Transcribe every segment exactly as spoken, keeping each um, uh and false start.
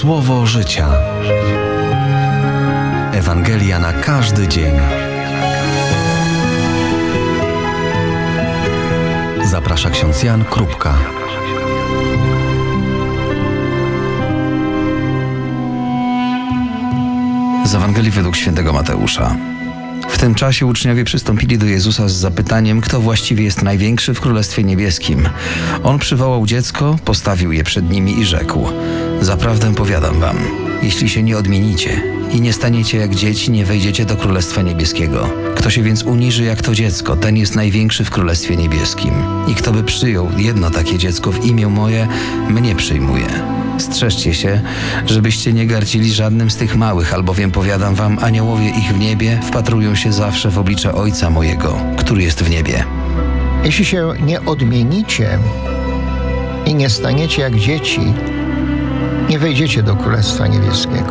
Słowo życia. Ewangelia na każdy dzień. Zaprasza ksiądz Jan Krupka. Z Ewangelii według świętego Mateusza. W tym czasie uczniowie przystąpili do Jezusa z zapytaniem, kto właściwie jest największy w Królestwie Niebieskim. On przywołał dziecko, postawił je przed nimi i rzekł: zaprawdę powiadam wam, jeśli się nie odmienicie i nie staniecie jak dzieci, nie wejdziecie do Królestwa Niebieskiego. Kto się więc uniży jak to dziecko, ten jest największy w Królestwie Niebieskim. I kto by przyjął jedno takie dziecko w imię moje, mnie przyjmuje. Strzeżcie się, żebyście nie gardzili żadnym z tych małych, albowiem powiadam wam, aniołowie ich w niebie wpatrują się zawsze w oblicze Ojca mojego, który jest w niebie. Jeśli się nie odmienicie i nie staniecie jak dzieci, nie wejdziecie do Królestwa Niebieskiego.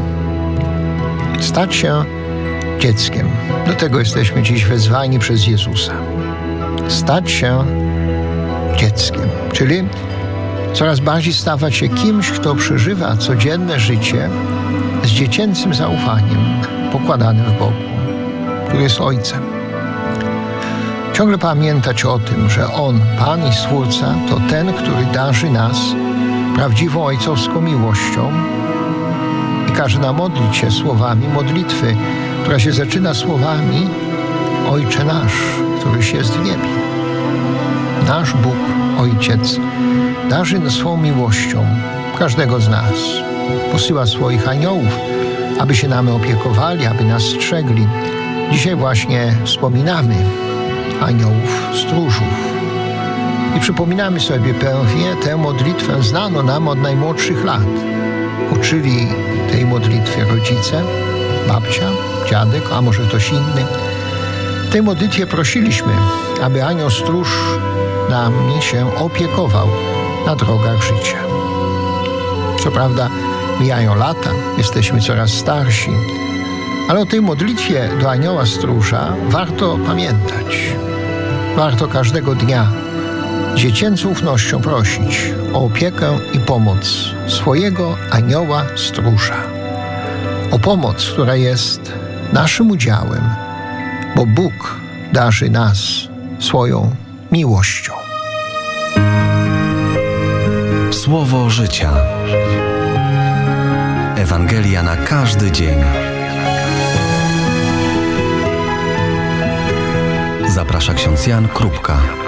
Stać się dzieckiem. Do tego jesteśmy dziś wezwani przez Jezusa. Stać się dzieckiem, czyli coraz bardziej stawać się kimś, kto przeżywa codzienne życie z dziecięcym zaufaniem pokładanym w Bogu, który jest Ojcem. Ciągle pamiętać o tym, że On, Pan i Stwórca, to ten, który darzy nas prawdziwą ojcowską miłością i każe nam modlić się słowami modlitwy, która się zaczyna słowami: Ojcze nasz, któryś jest w niebie. Nasz Bóg, Ojciec, darzy nas swą miłością każdego z nas. Posyła swoich aniołów, aby się nami opiekowali, aby nas strzegli. Dzisiaj właśnie wspominamy aniołów stróżów. I przypominamy sobie pewnie tę modlitwę znaną nam od najmłodszych lat. Uczyli tej modlitwie rodzice, babcia, dziadek, a może ktoś inny. W tej modlitwie prosiliśmy, aby anioł stróż nami się opiekował na drogach życia. Co prawda mijają lata, jesteśmy coraz starsi, ale o tej modlitwie do anioła stróża warto pamiętać. Warto każdego dnia dziecięcą ufnością prosić o opiekę i pomoc swojego anioła stróża. O pomoc, która jest naszym udziałem, bo Bóg darzy nas swoją miłością. Słowo życia. Ewangelia na każdy dzień. Zaprasza ksiądz Jan Krupka.